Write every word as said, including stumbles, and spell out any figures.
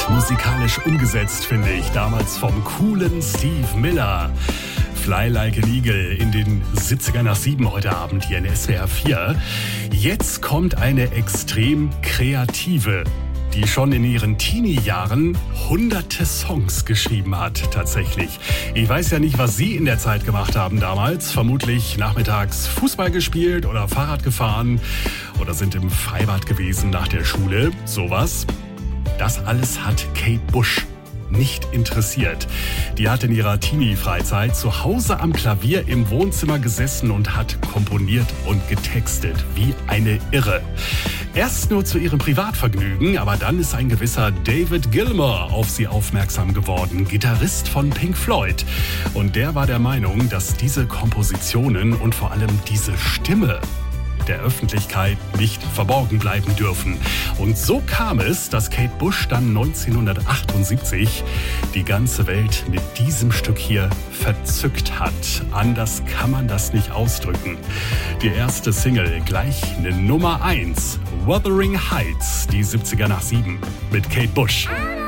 musikalisch umgesetzt, finde ich. Damals vom coolen Steve Miller. Fly Like an Eagle in den siebziger nach sieben heute Abend hier in S W R vier. Jetzt kommt eine extrem kreative, die schon in ihren Teenie-Jahren hunderte Songs geschrieben hat, tatsächlich. Ich weiß ja nicht, was Sie in der Zeit gemacht haben damals. Vermutlich nachmittags Fußball gespielt oder Fahrrad gefahren oder sind im Freibad gewesen nach der Schule. Sowas. Das alles hat Kate Bush nicht interessiert. Die hat in ihrer Teenie-Freizeit zu Hause am Klavier im Wohnzimmer gesessen und hat komponiert und getextet wie eine Irre. Erst nur zu ihrem Privatvergnügen, aber dann ist ein gewisser David Gilmour auf sie aufmerksam geworden, Gitarrist von Pink Floyd. Und der war der Meinung, dass diese Kompositionen und vor allem diese Stimme der Öffentlichkeit nicht verborgen bleiben dürfen. Und so kam es, dass Kate Bush dann neunzehnhundertachtundsiebzig die ganze Welt mit diesem Stück hier verzückt hat. Anders kann man das nicht ausdrücken. Die erste Single, gleich eine Nummer eins, Wuthering Heights, die siebziger nach sieben mit Kate Bush.